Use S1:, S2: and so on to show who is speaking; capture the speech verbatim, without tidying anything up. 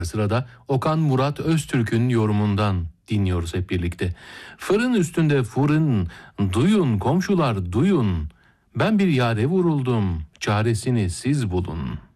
S1: Sırada Okan Murat Öztürk'ün yorumundan dinliyoruz hep birlikte. Fırın üstünde fırın, duyun komşular duyun. Ben bir yare vuruldum, çaresini siz bulun.